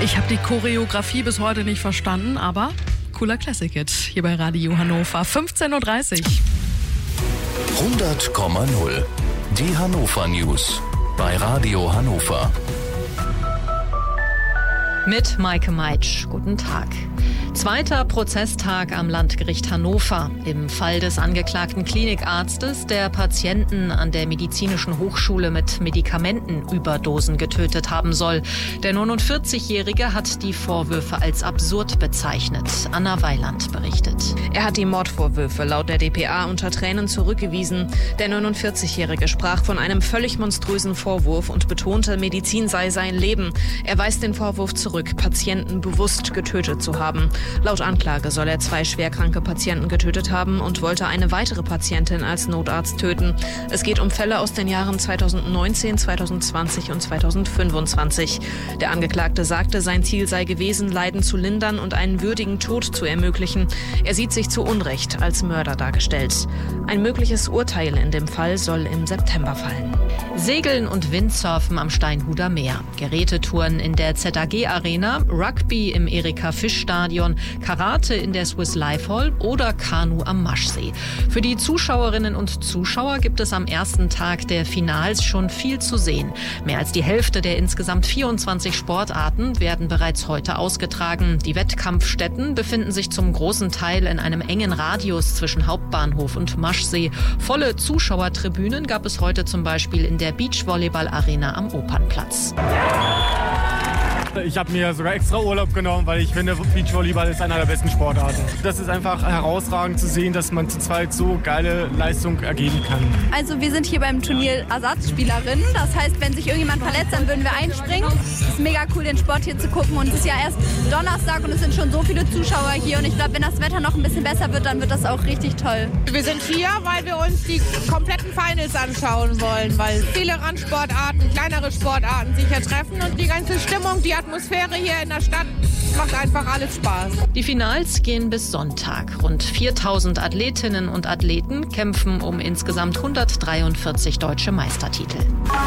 Ich habe die Choreografie bis heute nicht verstanden, aber cooler Classic-Hit hier bei Radio Hannover. 15.30 Uhr. 100,0. Die Hannover News bei Radio Hannover. Mit Maike Meitsch. Guten Tag. Zweiter Prozesstag am Landgericht Hannover. Im Fall des angeklagten Klinikarztes, der Patienten an der Medizinischen Hochschule mit Medikamentenüberdosen getötet haben soll. Der 49-Jährige hat die Vorwürfe als absurd bezeichnet. Anna Weiland berichtet. Er hat die Mordvorwürfe laut der dpa unter Tränen zurückgewiesen. Der 49-Jährige sprach von einem völlig monströsen Vorwurf und betonte, Medizin sei sein Leben. Er weist den Vorwurf zurück, Patienten bewusst getötet zu haben. Laut Anklage soll er 2 schwerkranke Patienten getötet haben und wollte eine weitere Patientin als Notarzt töten. Es geht um Fälle aus den Jahren 2019, 2020 und 2025. Der Angeklagte sagte, sein Ziel sei gewesen, Leiden zu lindern und einen würdigen Tod zu ermöglichen. Er sieht sich zu Unrecht als Mörder dargestellt. Ein mögliches Urteil in dem Fall soll im September fallen. Segeln und Windsurfen am Steinhuder Meer, Gerätetouren in der ZAG Arena, Rugby im Erika-Fisch-Stadion, Karate in der Swiss Life Hall oder Kanu am Maschsee. Für die Zuschauerinnen und Zuschauer gibt es am ersten Tag der Finals schon viel zu sehen. Mehr als die Hälfte der insgesamt 24 Sportarten werden bereits heute ausgetragen. Die Wettkampfstätten befinden sich zum großen Teil in einem engen Radius zwischen Hauptbahnhof und Maschsee. Volle Zuschauertribünen gab es heute zum Beispiel in der Beachvolleyball-Arena am Opernplatz. Ich habe mir sogar extra Urlaub genommen, weil ich finde, Beachvolleyball ist einer der besten Sportarten. Das ist einfach herausragend zu sehen, dass man zu zweit so geile Leistung ergeben kann. Also wir sind hier beim Turnier Ersatzspielerinnen. Das heißt, wenn sich irgendjemand verletzt, dann würden wir einspringen. Es ist mega cool, den Sport hier zu gucken. Und es ist ja erst Donnerstag und es sind schon so viele Zuschauer hier. Und ich glaube, wenn das Wetter noch ein bisschen besser wird, dann wird das auch richtig toll. Wir sind hier, weil wir uns die kompletten Finals anschauen wollen, weil viele Randsportarten, kleinere Sportarten sich hier treffen und die ganze Stimmung, die Atmosphäre hier in der Stadt macht einfach alles Spaß. Die Finals gehen bis Sonntag. Rund 4000 Athletinnen und Athleten kämpfen um insgesamt 143 deutsche Meistertitel.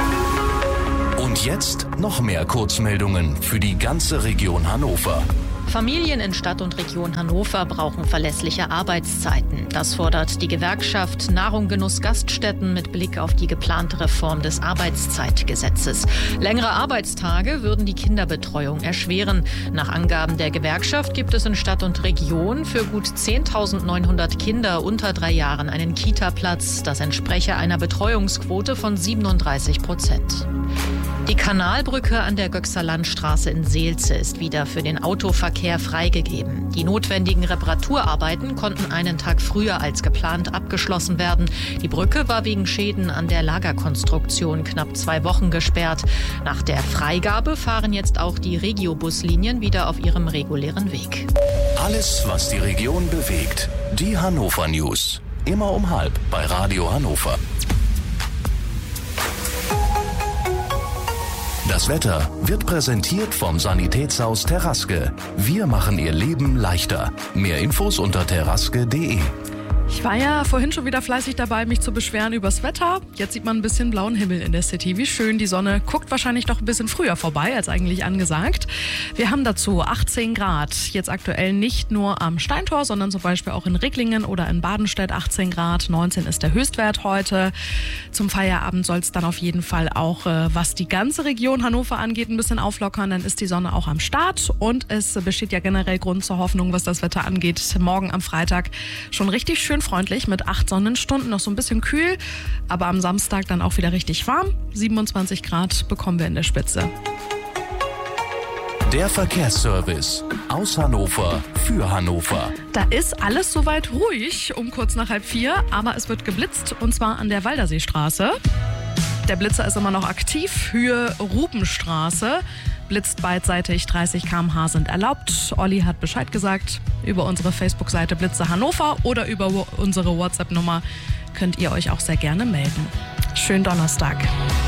Und jetzt noch mehr Kurzmeldungen für die ganze Region Hannover. Familien in Stadt und Region Hannover brauchen verlässliche Arbeitszeiten. Das fordert die Gewerkschaft Nahrung, Genuss, Gaststätten mit Blick auf die geplante Reform des Arbeitszeitgesetzes. Längere Arbeitstage würden die Kinderbetreuung erschweren. Nach Angaben der Gewerkschaft gibt es in Stadt und Region für gut 10.900 Kinder unter 3 Jahren einen Kita-Platz. Das entspreche einer Betreuungsquote von 37%. Die Kanalbrücke an der Göxer Landstraße in Seelze ist wieder für den Autoverkehr freigegeben. Die notwendigen Reparaturarbeiten konnten einen Tag früher als geplant abgeschlossen werden. Die Brücke war wegen Schäden an der Lagerkonstruktion knapp 2 Wochen gesperrt. Nach der Freigabe fahren jetzt auch die Regiobuslinien wieder auf ihrem regulären Weg. Alles, was die Region bewegt. Die Hannover News. Immer um 12:30 bei Radio Hannover. Das Wetter wird präsentiert vom Sanitätshaus Terraske. Wir machen Ihr Leben leichter. Mehr Infos unter terraske.de. Ich war ja vorhin schon wieder fleißig dabei, mich zu beschweren übers Wetter. Jetzt sieht man ein bisschen blauen Himmel in der City. Wie schön, die Sonne guckt wahrscheinlich doch ein bisschen früher vorbei als eigentlich angesagt. Wir haben dazu 18 Grad. Jetzt aktuell nicht nur am Steintor, sondern zum Beispiel auch in Ricklingen oder in Badenstedt 18 Grad. 19 ist der Höchstwert heute. Zum Feierabend soll es dann auf jeden Fall auch, was die ganze Region Hannover angeht, ein bisschen auflockern. Dann ist die Sonne auch am Start und es besteht ja generell Grund zur Hoffnung, was das Wetter angeht. Morgen am Freitag schon richtig schön freundlich mit 8 Sonnenstunden, noch so ein bisschen kühl, aber am Samstag dann auch wieder richtig warm. 27 Grad bekommen wir in der Spitze. Der Verkehrsservice aus Hannover für Hannover. Da ist alles soweit ruhig um kurz nach 3:30, aber es wird geblitzt und zwar an der Walderseestraße. Der Blitzer ist immer noch aktiv, Höhe Rubenstraße. Blitzt beidseitig, 30 km/h sind erlaubt. Olli hat Bescheid gesagt. Über unsere Facebook-Seite Blitze Hannover oder über unsere WhatsApp-Nummer könnt ihr euch auch sehr gerne melden. Schönen Donnerstag.